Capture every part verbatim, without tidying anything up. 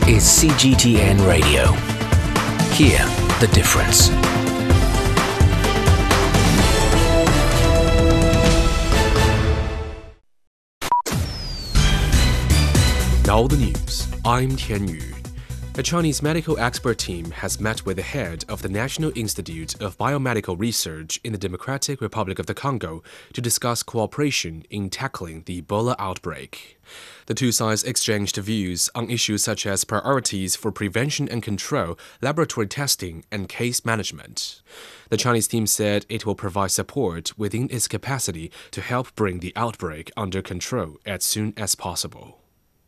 is C G T N Radio. Hear the difference. Now the news. I'm Tian Yu. A Chinese medical expert team has met with the head of the National Institute of Biomedical Research in the Democratic Republic of the Congo to discuss cooperation in tackling the Ebola outbreak. The two sides exchanged views on issues such as priorities for prevention and control, laboratory testing, and case management. The Chinese team said it will provide support within its capacity to help bring the outbreak under control as soon as possible.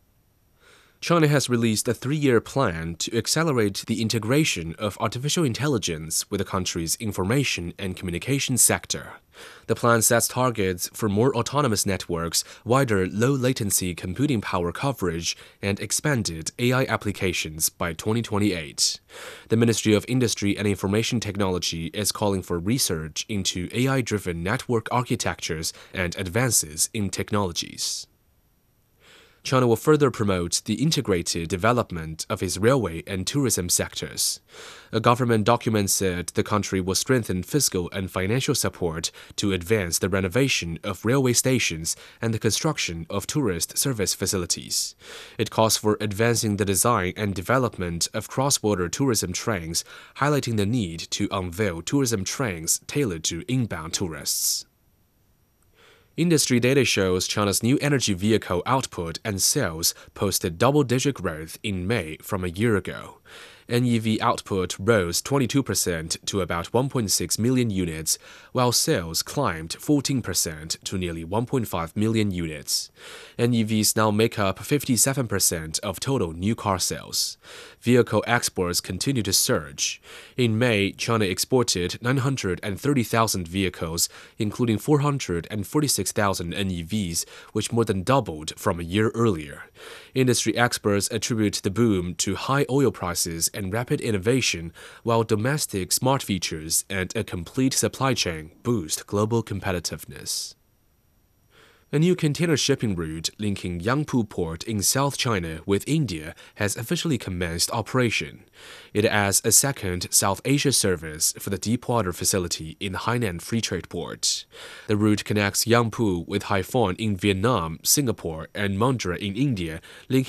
China has released a three-year plan to accelerate the integration of artificial intelligence with the country's information and communication sector. The plan sets targets for more autonomous networks, wider low-latency computing power coverage, and expanded A I applications by twenty twenty-eight. The Ministry of Industry and Information Technology is calling for research into A I-driven network architectures and advances in technologies. China will further promote the integrated development of its railway and tourism sectors. A government document said the country will strengthen fiscal and financial support to advance the renovation of railway stations and the construction of tourist service facilities. It calls for advancing the design and development of cross-border tourism trains, highlighting the need to unveil tourism trains tailored to inbound tourists. Industry data shows China's new energy vehicle output and sales posted double-digit growth in May from a year ago. N E V output rose twenty-two percent to about one point six million units, while sales climbed fourteen percent to nearly one point five million units. N E Vs now make up fifty-seven percent of total new car sales. Vehicle exports continue to surge. In May, China exported nine hundred thirty thousand vehicles, including four hundred forty-six thousand N E Vs, which more than doubled from a year earlier. Industry experts attribute the boom to high oil prices and rapid innovation, while domestic smart features and a complete supply chain boost global competitiveness. A new container shipping route linking Yangpu Port in South China with India has officially commenced operation. It adds a second South Asia service for the deepwater facility in Hainan Free Trade Port. The route connects Yangpu with Haiphong in Vietnam, Singapore, and Mundra in India, linking